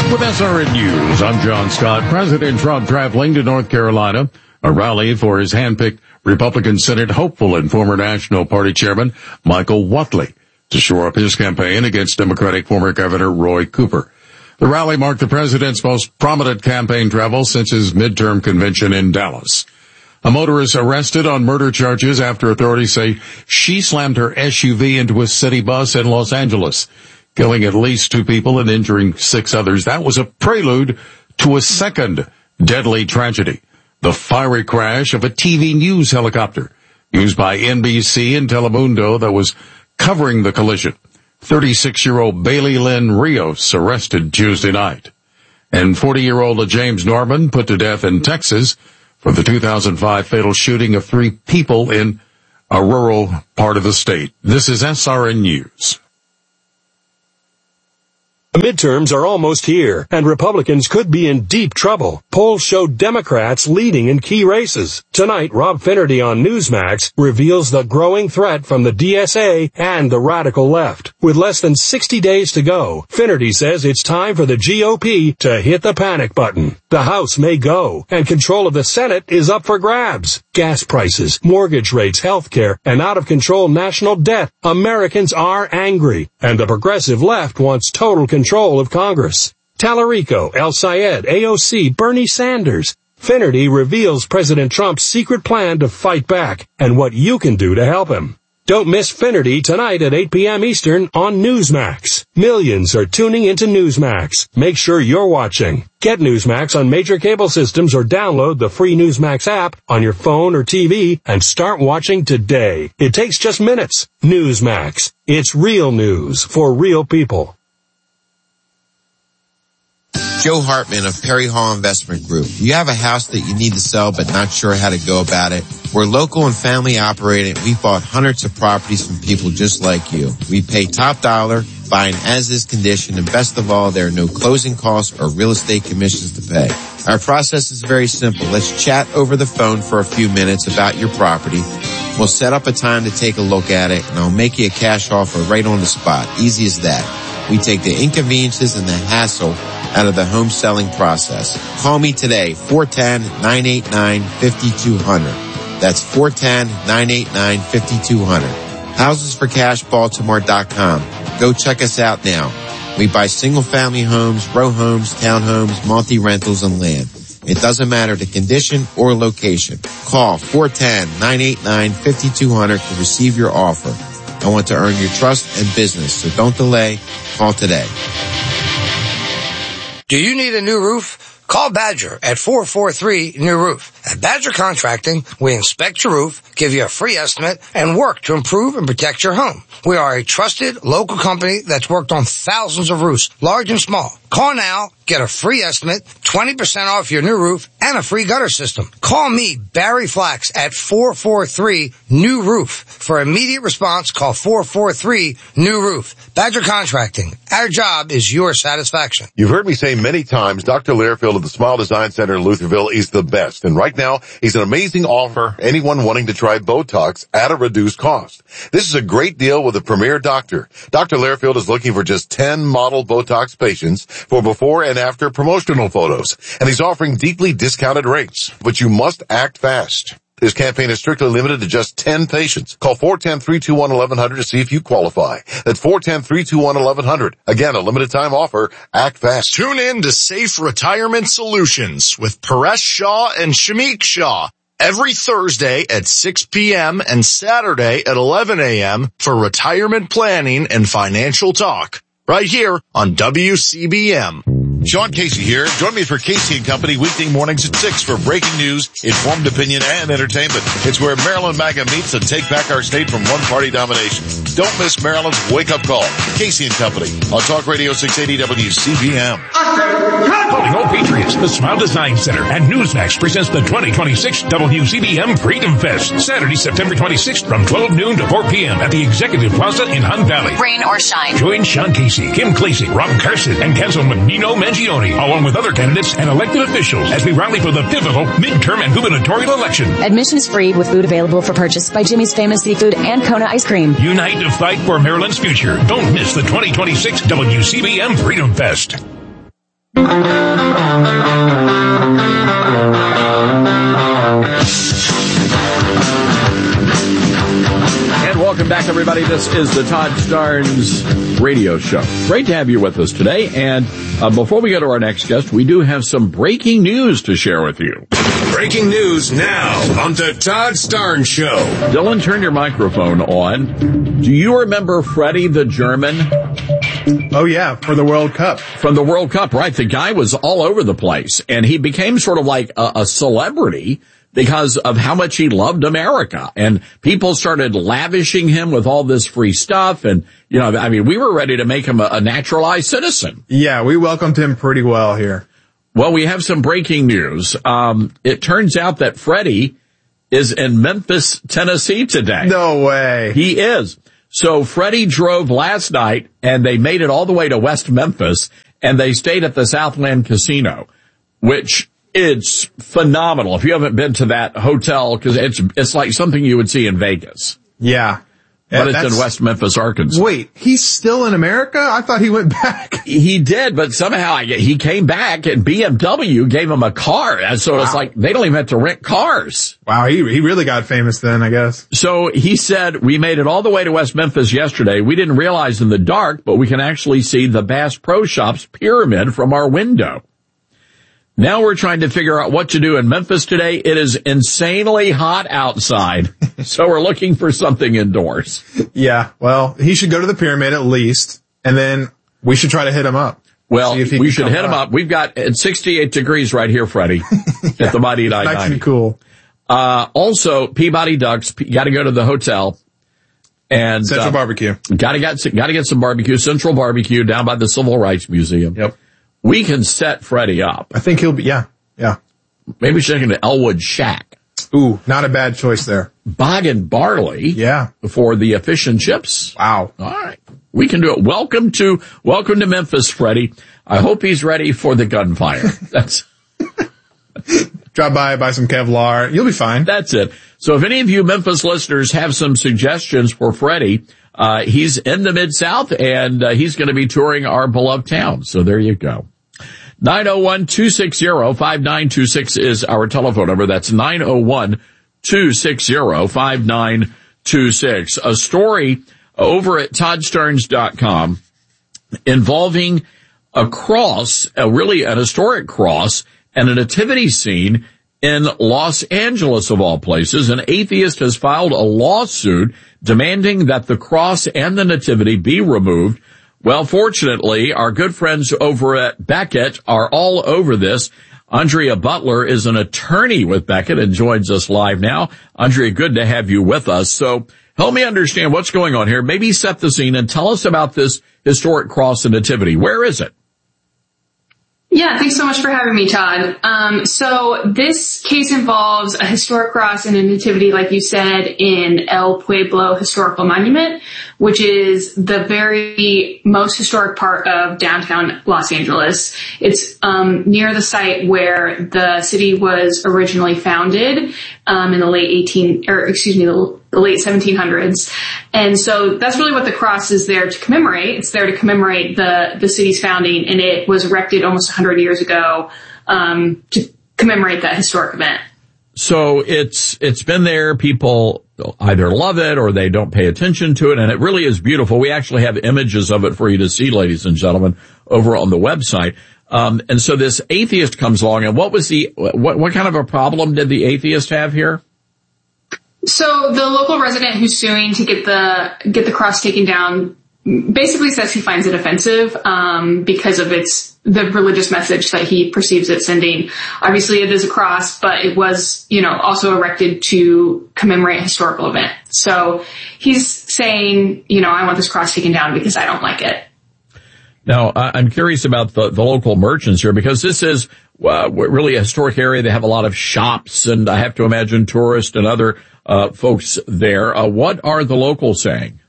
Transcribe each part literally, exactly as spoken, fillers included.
With S R N News, I'm John Scott. President Trump traveling to North Carolina, a rally for his handpicked Republican Senate hopeful and former National Party Chairman Michael Whatley to shore up his campaign against Democratic former Governor Roy Cooper. The rally marked the president's most prominent campaign travel since his midterm convention in Dallas. A motorist arrested on murder charges after authorities say she slammed her S U V into a city bus in Los Angeles, killing at least two people and injuring six others. That was a prelude to a second deadly tragedy, the fiery crash of a T V news helicopter used by N B C and Telemundo that was covering the collision. thirty-six-year-old Bailey Lynn Rios arrested Tuesday night. And forty-year-old James Norman put to death in Texas for the two thousand five fatal shooting of three people in a rural part of the state. This is S R N News. The midterms are almost here, and Republicans could be in deep trouble. Polls show Democrats leading in key races. Tonight, Rob Finnerty on Newsmax reveals the growing threat from the D S A and the radical left. With less than sixty days to go, Finnerty says it's time for the G O P to hit the panic button. The House may go, and control of the Senate is up for grabs. Gas prices, mortgage rates, health care, and out-of-control national debt. Americans are angry, and the progressive left wants total control of Congress. Tallarico, El Sayed, A O C, Bernie Sanders. Finnerty reveals President Trump's secret plan to fight back and what you can do to help him. Don't miss Finnerty tonight at eight p.m. Eastern on Newsmax. Millions are tuning into Newsmax. Make sure you're watching. Get Newsmax on major cable systems or download the free Newsmax app on your phone or T V and start watching today. It takes just minutes. Newsmax. It's real news for real people. Joe Hartman of Perry Hall Investment Group. You have a house that you need to sell but not sure how to go about it? We're local and family operated. We've bought hundreds of properties from people just like you. We pay top dollar, buy an as-is condition, and best of all, there are no closing costs or real estate commissions to pay. Our process is very simple. Let's chat over the phone for a few minutes about your property. We'll set up a time to take a look at it, and I'll make you a cash offer right on the spot. Easy as that. We take the inconveniences and the hassle out of the home selling process. Call me today, four one zero, nine eight nine, five two zero zero. That's four one zero, nine eight nine, five two zero zero. houses for cash baltimore dot com. Go check us out now. We buy single-family homes, row homes, townhomes, multi-rentals, and land. It doesn't matter the condition or location. Call four one zero, nine eight nine, five two zero zero to receive your offer. I want to earn your trust and business, so don't delay. Call today. Do you need a new roof? Call Badger at four four three, new roof. At Badger Contracting, we inspect your roof, give you a free estimate, and work to improve and protect your home. We are a trusted local company that's worked on thousands of roofs, large and small. Call now, get a free estimate, twenty percent off your new roof, and a free gutter system. Call me, Barry Flax, at four four three, new roof. For immediate response, call four four three, new roof. Badger Contracting. Our job is your satisfaction. You've heard me say many times, Doctor Learfield of the Smile Design Center in Lutherville is the best. And right now, he's an amazing offer anyone wanting to try Botox at a reduced cost. This is a great deal with a premier doctor. Doctor Learfield is looking for just ten model Botox patients for before and after promotional photos. And he's offering deeply discounted rates. But you must act fast. This campaign is strictly limited to just ten patients. Call four one zero, three two one, one one zero zero to see if you qualify. That's four one zero, three two one, one one zero zero. Again, a limited time offer. Act fast. Tune in to Safe Retirement Solutions with Paresh Shah and Shamik Shah every Thursday at six p.m. and Saturday at eleven a.m. for retirement planning and financial talk. Right here on W C B M. Sean Casey here. Join me for Casey and Company weekday mornings at six for breaking news, informed opinion, and entertainment. It's where Maryland MAGA meets and take back our state from one-party domination. Don't miss Maryland's wake-up call. Casey and Company on Talk Radio six eighty W C B M. Calling all Patriots, the Smile Design Center and Newsmax presents the twenty twenty-six W C B M Freedom Fest. Saturday, September twenty-sixth from twelve noon to four p.m. at the Executive Plaza in Hunt Valley. Rain or shine. Join Sean Casey, Kim Clasey, Rob Carson, and Councilman Nino Mangione, along with other candidates and elected officials as we rally for the pivotal midterm and gubernatorial election. Admission is free with food available for purchase by Jimmy's Famous Seafood and Kona Ice Cream. Unite to fight for Maryland's future. Don't miss the twenty twenty-six W C B M Freedom Fest. Welcome back, everybody. This is the Todd Starnes radio show. Great to have you with us today. And uh, before we go to our next guest, we do have some breaking news to share with you. Breaking news now on the Todd Starnes Show. Dylan, turn your microphone on. Do you remember Freddie the German? Oh, yeah, for the World Cup. From the World Cup, right. The guy was all over the place, and he became sort of like a, a celebrity because of how much he loved America. And people started lavishing him with all this free stuff. And, you know, I mean, we were ready to make him a, a naturalized citizen. Yeah, we welcomed him pretty well here. Well, we have some breaking news. Um, it turns out that Freddie is in Memphis, Tennessee today. No way. He is. So Freddie drove last night, and they made it all the way to West Memphis, and they stayed at the Southland Casino, which it's phenomenal. If you haven't been to that hotel, because it's it's like something you would see in Vegas. Yeah. But yeah, it's in West Memphis, Arkansas. Wait, he's still in America? I thought he went back. He did, but somehow he came back, and B M W gave him a car. And so wow. It's like they don't even have to rent cars. Wow, he he really got famous then, I guess. So he said, we made it all the way to West Memphis yesterday. We didn't realize in the dark, but we can actually see the Bass Pro Shops pyramid from our window. Now we're trying to figure out what to do in Memphis today. It is insanely hot outside, so we're looking for something indoors. Yeah, well, he should go to the pyramid at least, and then we should try to hit him up. Well, we should hit him up. We've got at sixty-eight degrees right here, Freddie, yeah, at the Mighty nine ninety. Nice and cool. Uh, also, Peabody Ducks, got to go to the hotel. And Central uh, Barbecue. Gotta get, gotta get some barbecue. Central Barbecue down by the Civil Rights Museum. Yep. We can set Freddie up. I think he'll be, yeah, yeah. Maybe we should take him to Elwood Shack. Ooh, not a bad choice there. Bog and Barley. Yeah. For the fish and chips. Wow. All right. We can do it. Welcome to, welcome to Memphis, Freddie. I hope he's ready for the gunfire. That's. Drop by, buy some Kevlar. You'll be fine. That's it. So if any of you Memphis listeners have some suggestions for Freddie, uh, he's in the Mid-South, and uh, he's going to be touring our beloved town. So there you go. nine oh one, two six zero, five nine two six is our telephone number. That's nine oh one, two six zero, five nine two six. A story over at Todd Starnes dot com involving a cross, a really an historic cross, and a nativity scene in Los Angeles, of all places. An atheist has filed a lawsuit demanding that the cross and the nativity be removed. Well, fortunately, our good friends over at Beckett are all over this. Andrea Butler is an attorney with Beckett and joins us live now. Andrea, good to have you with us. So help me understand what's going on here. Maybe set the scene and tell us about this historic cross and nativity. Where is it? Yeah, thanks so much for having me, Todd. Um, so this case involves a historic cross and a nativity, like you said, in El Pueblo Historical Monument, which is the very most historic part of downtown Los Angeles. It's um, near the site where the city was originally founded um, in the late eighteen, or excuse me, the, the late seventeen hundreds. And so that's really what the cross is there to commemorate. It's there to commemorate the, the city's founding, and it was erected almost one hundred years ago um, to commemorate that historic event. So it's it's been there. People either love it or they don't pay attention to it, and it really is beautiful. We actually have images of it for you to see, ladies and gentlemen, over on the website. Um, and so this atheist comes along, and what was the what what kind of a problem did the atheist have here? So the local resident who's suing to get the get the cross taken down basically says he finds it offensive um, because of its the religious message that he perceives it sending. Obviously, it is a cross, but it was, you know, also erected to commemorate a historical event. So he's saying, you know, I want this cross taken down because I don't like it. Now, I'm curious about the, the local merchants here, because this is uh, really a historic area. They have a lot of shops, and I have to imagine tourists and other uh, folks there. Uh, what are the locals saying?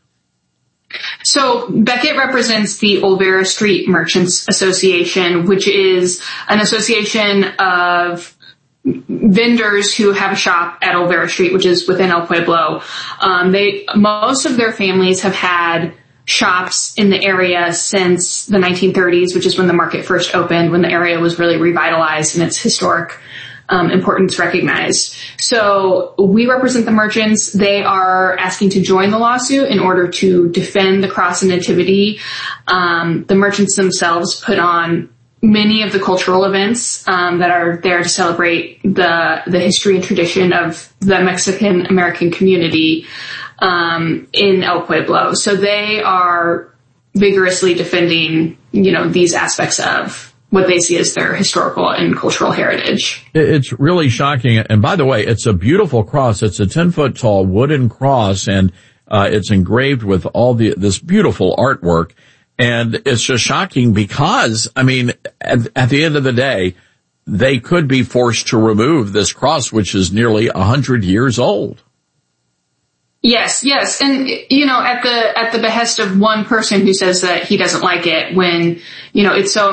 So Beckett represents the Olvera Street Merchants Association, which is an association of vendors who have a shop at Olvera Street, which is within El Pueblo. Um, they most of their families have had shops in the area since the nineteen thirties, which is when the market first opened, when the area was really revitalized and its historic um, importance recognized. So we represent the merchants. They are asking to join the lawsuit in order to defend the cross and nativity. Um, the merchants themselves put on many of the cultural events um, that are there to celebrate the the history and tradition of the Mexican American community um, in El Pueblo. So they are vigorously defending, you know, these aspects of what they see as their historical and cultural heritage. It's really shocking. And by the way, it's a beautiful cross. It's a ten foot tall wooden cross, and uh, it's engraved with all the this beautiful artwork. And it's just shocking because, I mean, at, at the end of the day, they could be forced to remove this cross, which is nearly a hundred years old. Yes, yes. And, you know, at the, at the behest of one person who says that he doesn't like it when, you know, it's so